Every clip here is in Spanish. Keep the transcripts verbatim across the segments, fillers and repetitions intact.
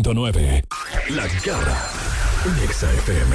punto nueve. La Garra en Exa F M.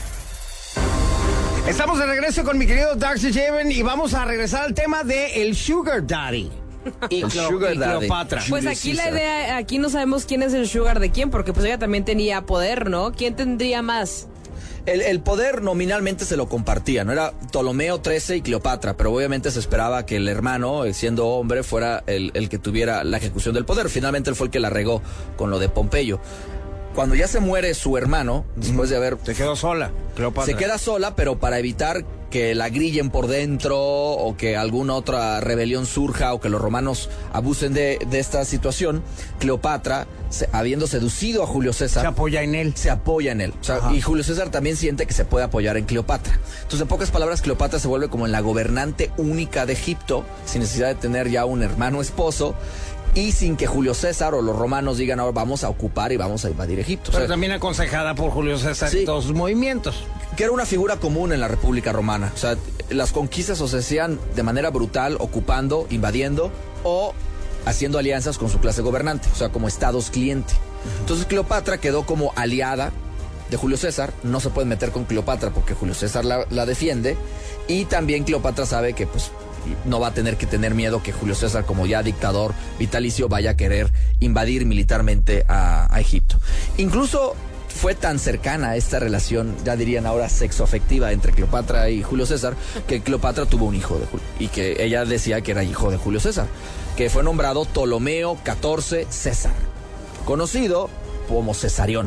Estamos de regreso con mi querido Darcy Javen y vamos a regresar al tema de el Sugar Daddy. Y, el Cleo, Sugar y Daddy. Cleopatra. Pues aquí la idea, aquí no sabemos quién es el Sugar de quién, porque pues ella también tenía poder, ¿no? ¿Quién tendría más? El, el poder nominalmente se lo compartía, ¿no? Era Ptolomeo trece y Cleopatra, pero obviamente se esperaba que el hermano, siendo hombre, fuera el, el que tuviera la ejecución del poder. Finalmente él fue el que la regó con lo de Pompeyo. Cuando ya se muere su hermano, después de haber... Se quedó sola, Cleopatra. Se queda sola, pero para evitar que la grillen por dentro o que alguna otra rebelión surja o que los romanos abusen de, de esta situación, Cleopatra, se, habiendo seducido a Julio César... Se apoya en él. Se apoya en él. O sea, y Julio César también siente que se puede apoyar en Cleopatra. Entonces, en pocas palabras, Cleopatra se vuelve como en la gobernante única de Egipto, sin necesidad de tener ya un hermano esposo, y sin que Julio César o los romanos digan, ahora vamos a ocupar y vamos a invadir Egipto. Pero o sea, también aconsejada por Julio César sí, y todos sus movimientos. Que era una figura común en la República Romana. O sea, las conquistas o se hacían de manera brutal, ocupando, invadiendo o haciendo alianzas con su clase gobernante, o sea, como estados cliente. Entonces Cleopatra quedó como aliada de Julio César. No se pueden meter con Cleopatra porque Julio César la, la defiende, y también Cleopatra sabe que pues no va a tener que tener miedo que Julio César, como ya dictador vitalicio, vaya a querer invadir militarmente a, a Egipto. Incluso fue tan cercana esta relación, ya dirían ahora sexoafectiva, entre Cleopatra y Julio César, que Cleopatra tuvo un hijo de Julio, y que ella decía que era hijo de Julio César, que fue nombrado Ptolomeo catorce César, conocido como Cesarión.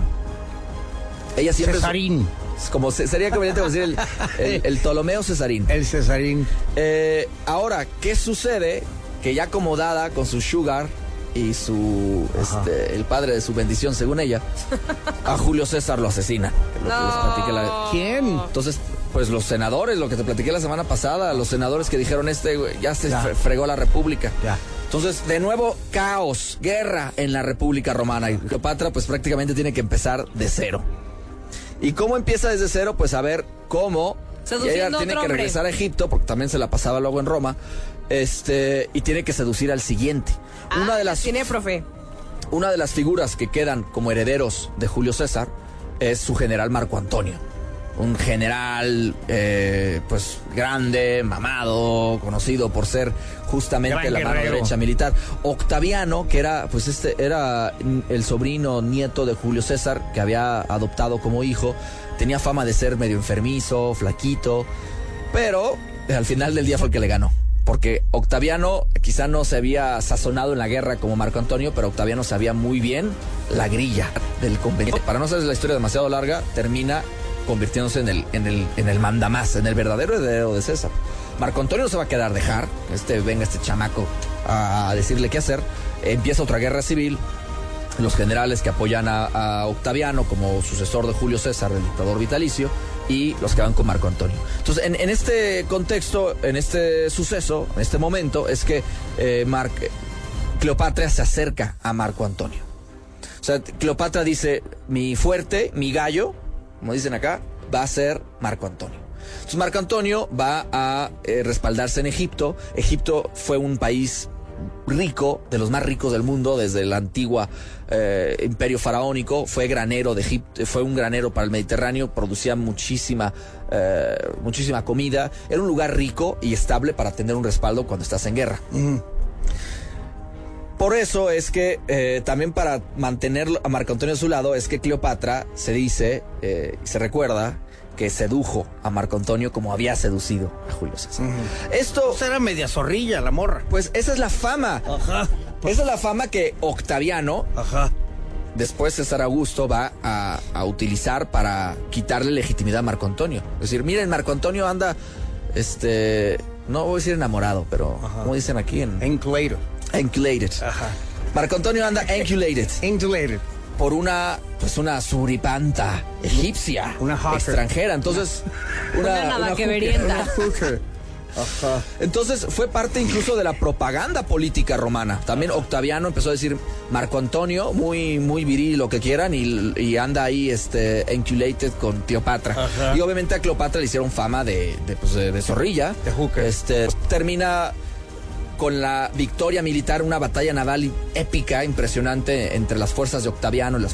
Ella siempre Cesarín. Como sería conveniente decir el, el, el Ptolomeo Cesarín. El Cesarín. Eh, ahora, ¿qué sucede? Que ya acomodada con su Sugar y su este, el padre de su bendición, según ella, a Julio César lo asesina. Lo que No. les platiqué la... ¿Quién? Entonces, pues los senadores, lo que te platiqué la semana pasada, los senadores que dijeron este, güey, ya se Ya. fregó la República. Ya. Entonces, de nuevo, caos, guerra en la República Romana. Y Cleopatra, pues prácticamente tiene que empezar de cero. ¿Y cómo empieza desde cero? Pues a ver cómo... Seduciendo ella a otro tiene que hombre. regresar a Egipto, porque también se la pasaba luego en Roma, este, y tiene que seducir al siguiente. Ah, una de las tiene profe. Una de las figuras que quedan como herederos de Julio César es su general Marco Antonio. Un general, eh, pues, grande, mamado, conocido por ser justamente Gran la mano guerrero. derecha militar. Octaviano, que era, pues, este, era el sobrino nieto de Julio César, que había adoptado como hijo, tenía fama de ser medio enfermizo, flaquito, pero al final del día fue el que le ganó. Porque Octaviano quizá no se había sazonado en la guerra como Marco Antonio, pero Octaviano sabía muy bien la grilla del conveniente. Para no hacer la historia demasiado larga, termina convirtiéndose en el, en el, en el mandamás, en el verdadero heredero de César. Marco Antonio no se va a quedar dejar, este, venga este chamaco a, a decirle qué hacer. Empieza otra guerra civil. Los generales que apoyan a, a Octaviano como sucesor de Julio César, el dictador vitalicio, y los que van con Marco Antonio. Entonces, en, en este contexto, en este suceso, en este momento, es que eh, Mar- Cleopatra se acerca a Marco Antonio. O sea, Cleopatra dice, mi fuerte, mi gallo, como dicen acá, va a ser Marco Antonio. Entonces Marco Antonio va a eh, respaldarse en Egipto. Egipto fue un país rico, de los más ricos del mundo desde el antiguo eh, imperio faraónico. Fue granero de Egipto, fue un granero para el Mediterráneo, producía muchísima eh, muchísima comida. Era un lugar rico y estable para tener un respaldo cuando estás en guerra. Mm. Por eso es que eh, también para mantener a Marco Antonio a su lado es que Cleopatra se dice y eh, se recuerda que sedujo a Marco Antonio como había seducido a Julio César. Uh-huh. Esto, Pues era media zorrilla la morra. pues esa es la fama. Ajá. Esa es la fama que Octaviano, Ajá. después César Augusto, va a, a utilizar para quitarle legitimidad a Marco Antonio. Es decir, miren, Marco Antonio anda, este, no voy a decir enamorado, pero, Ajá. ¿cómo dicen aquí? En, Enculated. Anculated. Ajá. Marco Antonio anda anculated Enculated. por una, pues una suripanta egipcia, Una hooker. extranjera. Entonces, Una nada que hooker. verienta. Hooker. Ajá. Entonces fue parte incluso de la propaganda política romana. También Octaviano empezó a decir Marco Antonio, muy, muy viril, lo que quieran, y, y anda ahí este, enculated con Cleopatra. Ajá. Y obviamente a Cleopatra le hicieron fama de, de, pues, de, de zorrilla. De hooker. Este, termina con la victoria militar, una batalla naval épica, impresionante entre las fuerzas de Octaviano y las